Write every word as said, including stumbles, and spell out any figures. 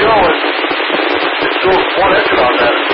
know, it's, it's still one exit on that.